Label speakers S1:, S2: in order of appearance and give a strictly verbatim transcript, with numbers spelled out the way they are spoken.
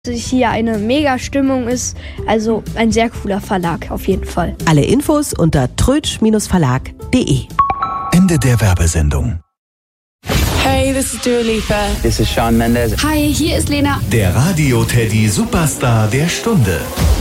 S1: Hier eine Mega-Stimmung ist, also ein sehr cooler Verlag auf jeden Fall.
S2: Alle Infos unter trötsch Verlag punkt de.
S3: Ende der Werbesendung.
S4: Hey, this is Dua Lipa.
S5: This is Shawn Mendes.
S4: Hi, hier ist Lena.
S3: Der Radio-Teddy Superstar der Stunde.